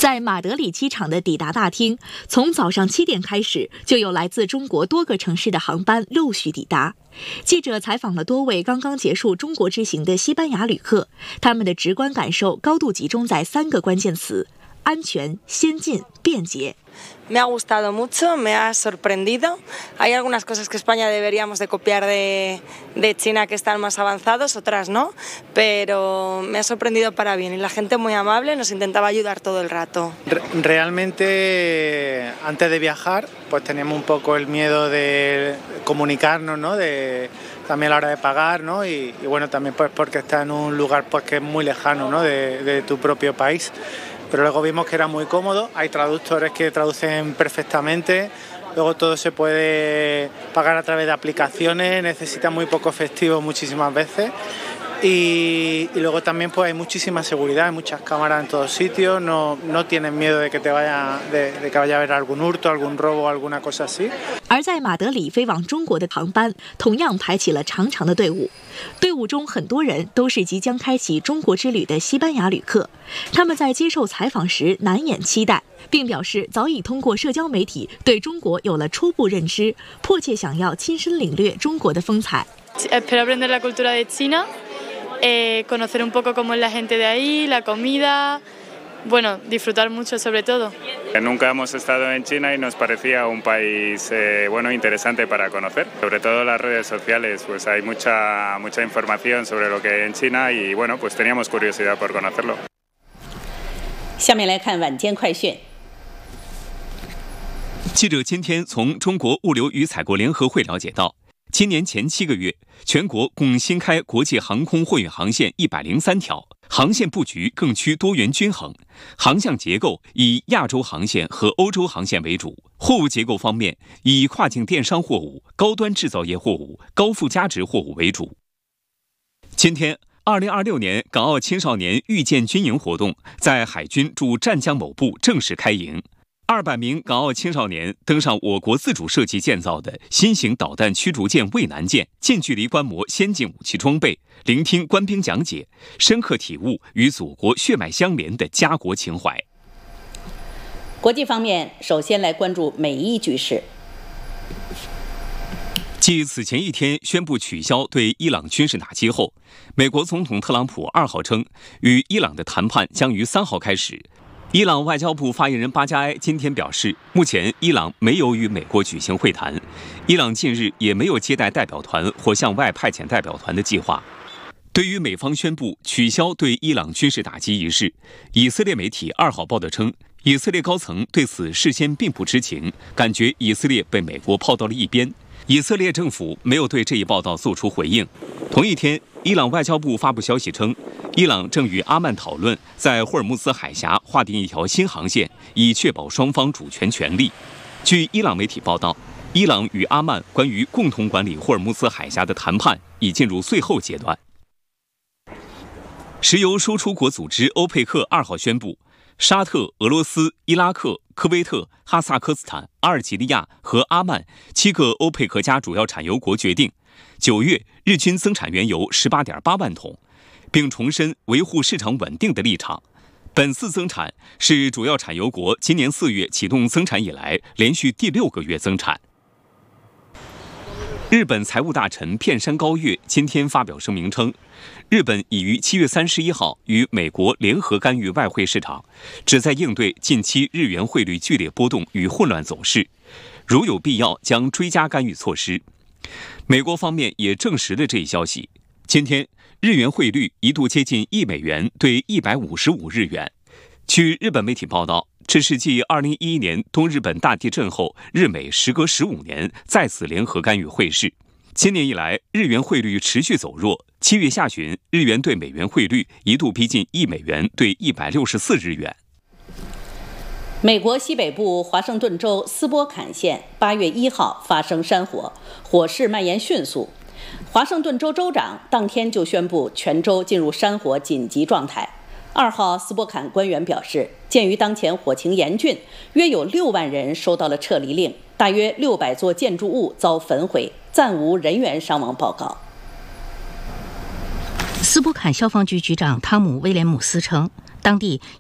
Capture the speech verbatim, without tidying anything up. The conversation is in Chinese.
在马德里机场的抵达大厅，从早上七点开始，就有来自中国多个城市的航班陆续抵达。记者采访了多位刚刚结束中国之行的西班牙旅客，他们的直观感受高度集中在三个关键词：安全、先进、便捷。 Me ha gustado mucho, me ha sorprendido. Hay algunas cosas que España deberíamos de copiar de, de China que están más avanzados, otras no, pero me ha sorprendido para bien y la gente muy amable nos intentaba ayudar todo el rato. Realmente antes de viajar pues teníamos un poco el miedo de comunicarnos, ¿no? De, también a la hora de pagar, ¿no? Y, y bueno, también pues porque está en un lugar pues que es muy lejano, ¿no? de, de tu propio país. Pero luego vimos que era muy cómodo, hay traductores que traducen perfectamente, luego todo se puede pagar a través de aplicaciones, necesita muy poco efectivo muchísimas veces y, y luego también pues hay muchísima seguridad, hay muchas cámaras en todos sitios, no, no tienes miedo de que te vaya, de, de que vaya a haber algún hurto, algún robo, alguna cosa así. 而在马德里飞往中国的航班同样排起了长长的队伍，队伍中很多人都是即将开启中国之旅的西班牙旅客，他们在接受采访时难掩期待，并表示早已通过社交媒体对中国有了初步认知，迫切想要亲身领略中国的风采。 Espero aprender la cultura de China, eh, conocer un poco cómo es la gente de ahí, la comida. Bueno, disfrutar mucho sobre todo. Nunca hemos estado en China y nos parecía un país eh, bueno, interesante para conocer. Sobre todo las redes sociales, pues hay mucha, mucha información sobre lo que hay en China y bueno, pues teníamos curiosidad por conocerlo. 下面来看晚间快讯。 记者今天从中国物流与采购联合会了解到，今年前七个月，全国共新开国际航空货运航线一百零三条，航线布局更趋多元均衡，航向结构以亚洲航线和欧洲航线为主，货物结构方面以跨境电商货物、高端制造业货物、高附加值货物为主。今天，二零二六年港澳青少年遇见军营活动在海军驻湛江某部正式开营。二百名港澳青少年登上我国自主设计建造的新型导弹驱逐舰渭南舰，近距离观摩先进武器装备，聆听官兵讲解，深刻体悟与祖国血脉相连的家国情怀。 国际方面，首先来关注美伊局势。 继此前一天宣布取消对伊朗军事打击后，美国总统特朗普二号称，与伊朗的谈判将于三号开始。伊朗外交部发言人巴加埃今天表示，目前伊朗没有与美国举行会谈，伊朗近日也没有接待代表团或向外派遣代表团的计划。对于美方宣布取消对伊朗军事打击一事，以色列媒体二号报道称，以色列高层对此事先并不知情，感觉以色列被美国抛到了一边。以色列政府没有对这一报道做出回应。同一天，伊朗外交部发布消息称，伊朗正与阿曼讨论在霍尔木兹海峡划定一条新航线，以确保双方主权权利。据伊朗媒体报道，伊朗与阿曼关于共同管理霍尔木兹海峡的谈判已进入最后阶段。石油输出国组织欧佩克二号宣布，沙特、俄罗斯、伊拉克、科威特、哈萨克斯坦、阿尔及利亚和阿曼七个欧佩克加主要产油国决定，九月日均增产原油 十八点八万桶，并重申维护市场稳定的立场。本次增产是主要产油国今年四月启动增产以来连续第六个月增产。日本财务大臣片山高月今天发表声明称，日本已于七月三十一号与美国联合干预外汇市场，旨在应对近期日元汇率剧烈波动与混乱走势，如有必要将追加干预措施。美国方面也证实了这一消息。今天，日元汇率一度接近一美元兑一百五十五日元。据日本媒体报道，这是继二零一一年东日本大地震后，日美时隔十五年再次联合干预汇市。今年以来，日元汇率持续走弱。七月下旬，日元对美元汇率一度逼近一美元兑一百六十四日元。 美国西北部华盛顿州斯波坎县八月一号发生山火，火势蔓延迅速。华盛顿州州长当天就宣布全州进入山火紧急状态。二号，斯波坎官员表示，鉴于当前火情严峻，约有六万人收到了撤离令，大约六百座建筑物遭焚毁，暂无人员伤亡报告。 斯波坎消防局局长汤姆·威廉姆斯称，当地